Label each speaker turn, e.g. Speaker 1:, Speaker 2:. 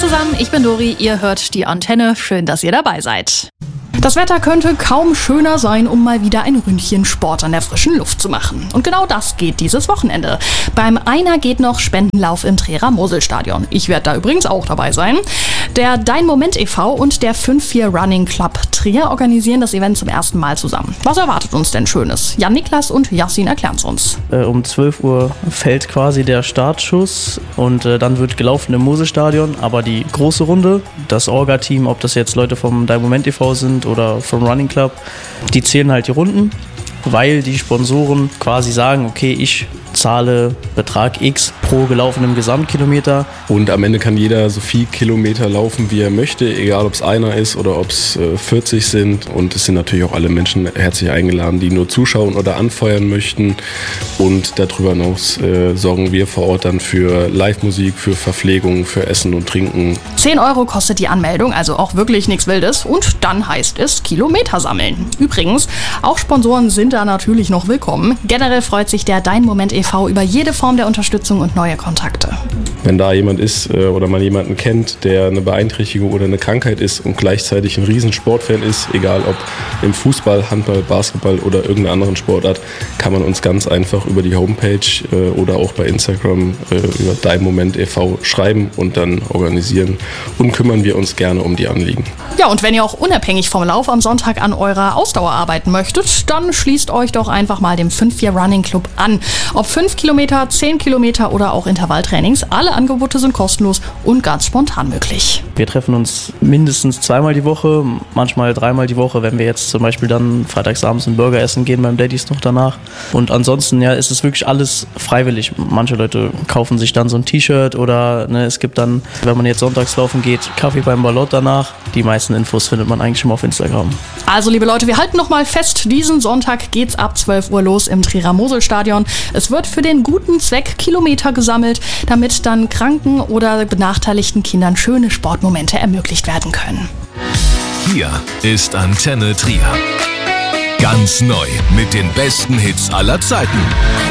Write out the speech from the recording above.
Speaker 1: zusammen, ich bin Dori, ihr hört die Antenne. Schön, dass ihr dabei seid. Das Wetter könnte kaum schöner sein, um mal wieder ein Ründchen Sport an der frischen Luft zu machen. Und genau das geht dieses Wochenende. Beim Einer geht noch Spendenlauf im Trierer-Mosel-Stadion. Ich werde da übrigens auch dabei sein. Der Dein Moment e.V. und der 5-4 Running Club Trier organisieren das Event zum ersten Mal zusammen. Was erwartet uns denn Schönes? Jan Niklas und Yassin erklären es uns.
Speaker 2: Um 12 Uhr fällt quasi der Startschuss und dann wird gelaufen im Mosel-Stadion. Aber die große Runde, das Orga-Team, ob das jetzt Leute vom Dein Moment e.V. sind oder vom Running Club, die zählen halt die Runden, weil die Sponsoren quasi sagen, okay, ich zahle Betrag X pro gelaufenem Gesamtkilometer.
Speaker 3: Und am Ende kann jeder so viel Kilometer laufen, wie er möchte, egal ob es einer ist oder ob es 40 sind. Und es sind natürlich auch alle Menschen herzlich eingeladen, die nur zuschauen oder anfeuern möchten. Und darüber hinaus sorgen wir vor Ort dann für Live-Musik, für Verpflegung, für Essen und Trinken.
Speaker 1: 10 Euro kostet die Anmeldung, also auch wirklich nichts Wildes. Und dann heißt es Kilometer sammeln. Übrigens, auch Sponsoren sind da natürlich noch willkommen. Generell freut sich der Dein Moment e.V. über jede Form der Unterstützung und neue Kontakte.
Speaker 3: Wenn da jemand ist oder man jemanden kennt, der eine Beeinträchtigung oder eine Krankheit ist und gleichzeitig ein Riesensportfan ist, egal ob im Fußball, Handball, Basketball oder irgendeiner anderen Sportart, kann man uns ganz einfach über die Homepage oder auch bei Instagram über Dein Moment e.V. schreiben und dann organisieren und kümmern wir uns gerne um die Anliegen.
Speaker 1: Ja, und wenn ihr auch unabhängig vom Lauf am Sonntag an eurer Ausdauer arbeiten möchtet, dann schließt euch doch einfach mal dem 5-4 Running Club an. Ob 5 Kilometer, 10 Kilometer oder auch Intervalltrainings, alle Angebote sind kostenlos und ganz spontan möglich.
Speaker 2: Wir treffen uns mindestens 2-mal die Woche, manchmal 3-mal die Woche, wenn wir jetzt zum Beispiel dann freitagsabends einen Burger essen gehen beim Daddys noch danach. Und ansonsten ja, ist es wirklich alles freiwillig. Manche Leute kaufen sich dann so ein T-Shirt oder es gibt dann, wenn man jetzt sonntags laufen geht, Kaffee beim Ballot danach. Die meisten Infos findet man eigentlich schon mal auf Instagram.
Speaker 1: Also liebe Leute, wir halten noch mal fest, diesen Sonntag geht's ab 12 Uhr los im Trierer-Mosel-Stadion. Es wird für den guten Zweck Kilometer gesammelt, damit dann kranken oder benachteiligten Kindern schöne Sportmomente ermöglicht werden können.
Speaker 4: Hier ist Antenne Trier. Ganz neu mit den besten Hits aller Zeiten.